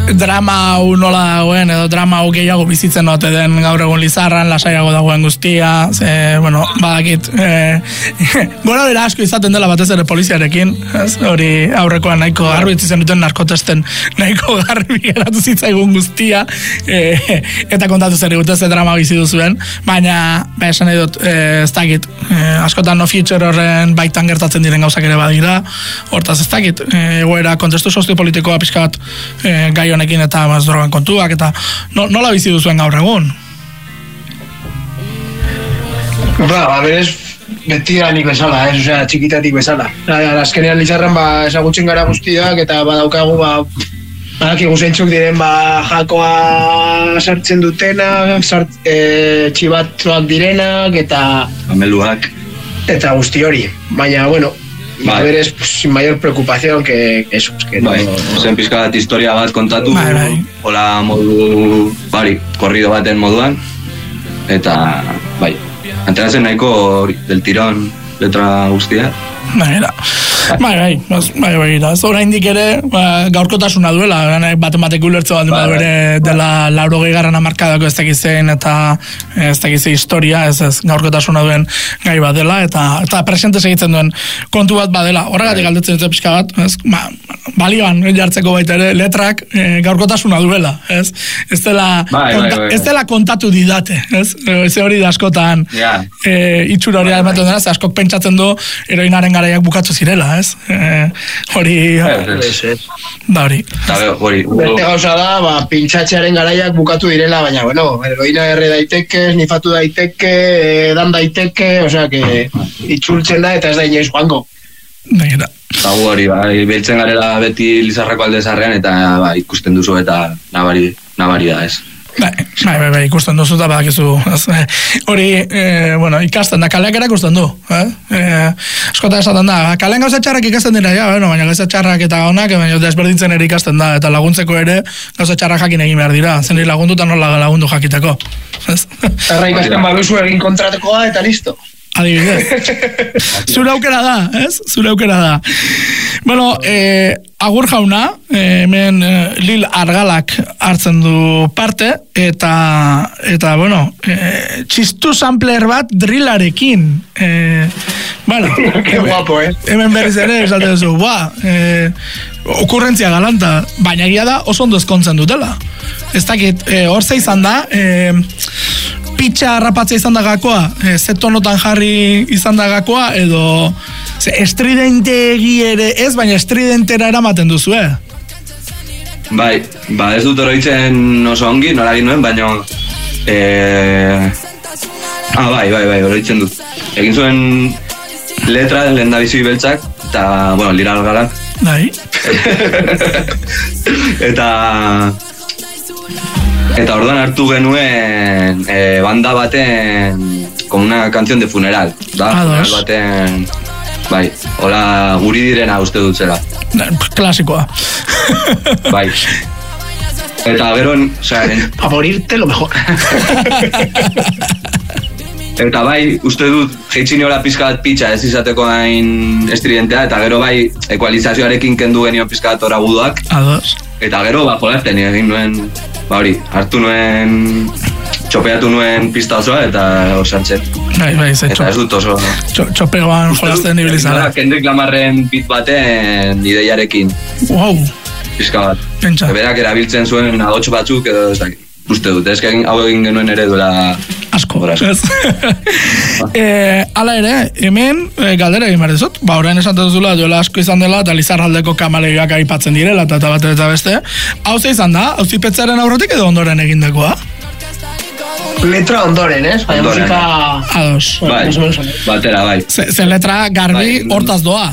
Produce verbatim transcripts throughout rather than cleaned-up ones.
drama hau nola dagoen, edo drama hau gehiago bizitzen ote den gaur egun Lizarran, lasaiago dagoen guztia, ze, bueno, badakit, e, gora bera asko izaten dela batez ere poliziarekin, ez? Hori aurrekoan nahiko garbi itzen duten narkotesten nahiko garbi geratu zitzaigun guztia, e, eta kontatu zer egute ze drama bizi duzuen, baina, ba, esan nahi dut, e, ez dakit, e, askotan no future horren baitan gertatzen diren gauzak ere badira, hortaz ez dakit, e, egoera kontestu soziopolitikoa pixka bat e, gai honekin eta maz drogan kontuak, eta no, nola bizi duzuen gaur egun? Ba, ba, berez, betidanik bezala, ez, osea, txikitatik bezala. Azkenean Lizarran, ba, ezagutzen gara guztiak, eta badaukagu, ba, badakigu zeintzuk diren, ba, jakoa sartzen dutena, sart, e, txibatzoak direnak, eta... Ameluak. Eta guzti hori, baina, bueno, ba, berez, sin mayor preocupación que eso, es que no... Bai, zen pizka bat historia bat kontatu, bai, bai. Hola modu, bari, korrido baten moduan, eta, bai, anteratzen nahiko hori, del tirón letra guztia. Bai, bai, bai, bai, bai, da. Zora indik ere, ba, gaurkotasuna duela, baten batek ulertze baldin badu ere dela laurogei garran amarkadako ez dakizein eta ez dakize historia, ez ez, gaurkotasuna duen gai bat dela, eta, eta presente segitzen duen kontu bat badela. Horregatik galdetzen dute pixka bat, ez, ba, balioan jartzeko baita ere, letrak e, gaurkotasuna duela, ez? Ez dela, bai, konta, bai, bai. ez dela kontatu didate, ez? Ez hori da askotan yeah. e, itxura hori ematen dena, ze askok pentsatzen du heroinaren garaiak bukatzu zirela, ez? E, hori... Da hori. hori. Beste gauza da, ba, pintxatxearen garaiak bukatu direla, baina, bueno, heroina erre daiteke, nifatu daiteke, edan daiteke, osea, que itxultzen da eta ez da inoiz joango. Baina. Eta hori, bai, beltzen garela beti Lizarrako alde zarrean, eta ba, ikusten duzu eta nabari, nabari da, ez? Bai, bai, bai, bai, ikusten duzu eta badakizu. Eh, hori, eh, bueno, ikasten da, kaleak erakusten du. Eh? Eh, Eskota esaten da, kalean gauza txarrak ikasten dira, ja, bueno, baina gauza txarrak eta honak, baina desberdintzen ere ikasten da, eta laguntzeko ere gauza txarrak jakin egin behar dira, zen lagundu eta nola lagundu jakiteko. Erra ikasten baduzu egin kontratekoa eta listo. Adibidez. Zure aukera da, ez? Zure aukera da. Bueno, eh, agur jauna, eh, hemen eh, Lil Argalak hartzen du parte, eta, eta bueno, eh, txistu sampler bat drillarekin. Eh, bueno, Qué guapo, eh? Hemen berriz ere, esate duzu, ba, eh, okurrentzia galanta, baina egia da oso ondo ezkontzen dutela. Ez dakit, eh, hor ze izan da, eh, pitxa harrapatzea izan da gakoa, e, zetonotan jarri izan da gakoa, edo ze, estridente egi ere ez, baina estridentera eramaten duzu, eh? Bai, ba ez dut oroitzen oso ongi, nola egin nuen, baina... E... Ah, bai, bai, bai, oroitzen dut. Egin zuen letra lehen da bizi beltzak, eta, bueno, Lil Argalak. Bai. eta... Eta orduan hartu genuen e, banda baten como una canción de funeral, da? Funeral baten, bai, hola guri direna uste dut zela. Klasikoa. Bai. Eta gero, o sea, en... a morirte lo mejor. Eta bai, uste dut jeitzi niola pizka bat pitxa ez izateko hain estridentea, eta gero bai ekualizazioarekin kendu genio pizka bat oraguduak. Ados. Eta gero, ba, jolasten egin nuen, ba hori, hartu nuen, txopeatu nuen pista osoa eta osantzen. Bai, bai, ze Eta ez dut oso... Txopegoan jolasten ibilizara. Kendrick Lamarren beat baten ideiarekin. Wow. Pizka bat. Pentsa. Berak erabiltzen zuen agotxo batzuk edo ez dakit. Uste dut, ez hau egin genuen ere duela... Asko, ez? e, ala ere, hemen e, galdera egin behar dizut. Ba, horrein esan duzula, duela asko izan dela, eta Lizarraldeko kamaleiak aipatzen direla, eta eta bat eta beste. Hau ze izan da? Hau zipetzaren aurretik edo ondoren egindakoa? Letra ondoren, ez? Baina musika... Ados. Bai, batera, bai. Ze, ze letra garbi bai, hortaz doa.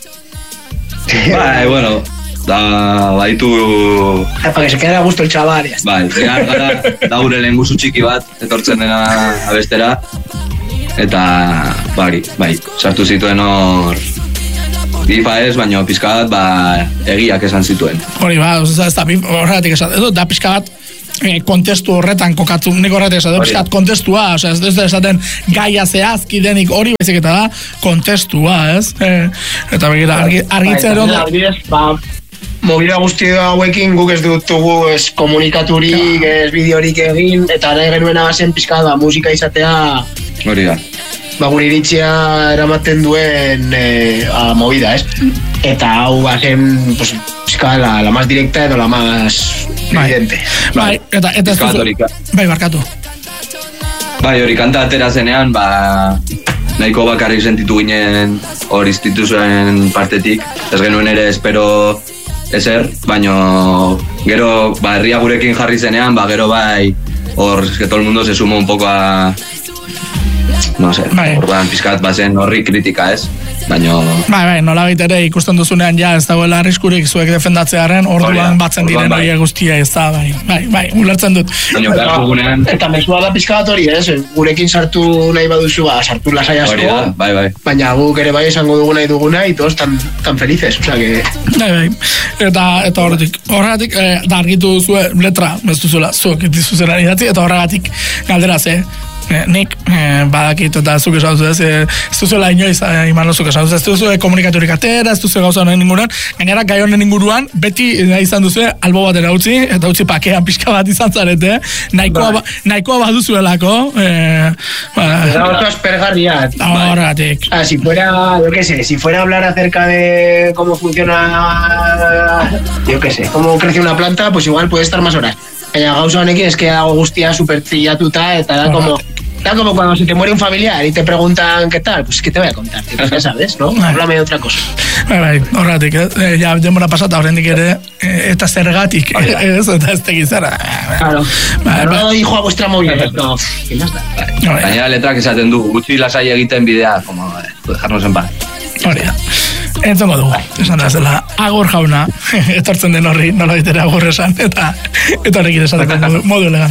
Bai, bueno... Da, baitu... Epa, que se queda a gusto el chaval, ya está. Bai, gara, gara, da gure lenguzu txiki bat, etortzen dena abestera. Eta, bari, bai, sartu zituen hor... Bifa ez, baina pizka bat, ba, egiak esan zituen. Hori, ba, ez da, horregatik esan, edo, da pizka bat, eh, kontestu horretan kokatu, nik horretik esan, pizka bat kontestua, oza, ez da esaten gaia zehazki denik hori baizik eta da, kontestua, ez? Eh, eta begira, argi, argitzea erondo... movida guzti hauekin guk ez dutugu ez komunikaturik, ez bideorik egin, eta nahi genuena bazen pizka da musika izatea hori da. Ba, gure iritzia eramaten duen eh, a movida, ez? Eta hau bazen, pues, pizka la, la más directa edo la más evidente. Bai, eta eta ez duzu. Bai, barkatu. Bai, hori kanta atera zenean, ba, nahiko bakarrik sentitu ginen hor instituzioen partetik. Ez genuen ere espero ezer, baino gero, ba, herria gurekin jarri zenean, ba, gero bai, hor, que todo el mundo se suma un poco a... No sé, bai. Orban pizkat bazen horri kritika, ez? Baino... Bai, bai, nola ere ikusten duzunean ja ez dagoela arriskurik zuek defendatzearen, orduan batzen diren bai. horiek guztia ez da, bai, bai, bai, ulertzen dut. Baino, Eta, gunean... eta mesua da pizka bat hori, ez? Gurekin sartu nahi baduzu, ba, sartu lasai asko. Hori da, bai, bai. Baina guk ere bai esango dugu nahi duguna, y todos tan, tan felices, o sea que... Bai, bai, eta, eta horretik, horregatik, eh, da argitu zue letra, ez duzuela, zuek dituzuzera idatzi, eta horregatik galderaz, eh? Nik eh, badakit eta zuk esan duz, ez, ez duzuela inoiz eh, iman zuk esan duz, ez duzu komunikaturik atera, ez duzu gauza honen inguruan, gainera gai honen inguruan, beti eh, izan duzu albo batera utzi, eta utzi pakean pixka bat izan zarete, nahikoa, ba, nahikoa baduzuelako, eh, ba, Era oso aspergarria. horregatik. Ah, si fuera, yo qué sé, si fuera a hablar acerca de cómo funciona, yo qué sé, cómo crece una planta, pues igual puede estar más horas. Baina gauza honekin es que dago guztia super trillatuta, eta da como... Da como cuando se te muere un familiar y te preguntan qué tal, pues que te voy a contar, tío, ya sabes, ¿no? Háblame de otra cosa. Bai, bai, horregatik, eh, ja, denbora pasata horrendik ere, eh, eta zergatik, ez, eta ez tegizara. Claro, Bai, no bai. dijo a vuestra movida, no, ¿qué más da? Gainera letrak esaten du, gutxi lasai egiten bidea, como, eh, dejarnos en paz. Hori da. Entzongo dugu, esan da zela, agur jauna, etortzen den horri, nola ditere agur esan, eta eta horrekin esateko modu, modu elegan.